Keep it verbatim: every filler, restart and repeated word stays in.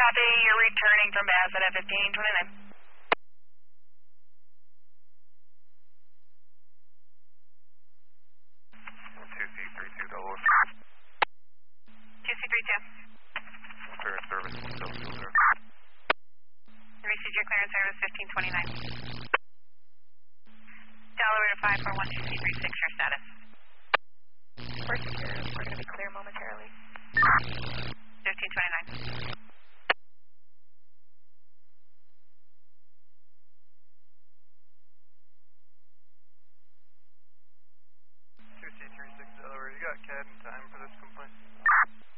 copy. You're returning from Bassett at fifteen twenty-nine. two C three two double. two C three two. Clear service, one double zero zero. Received your clearance service fifteen twenty-nine. Delaware to five four one two C three six, your status. We're, we're going to be clear momentarily.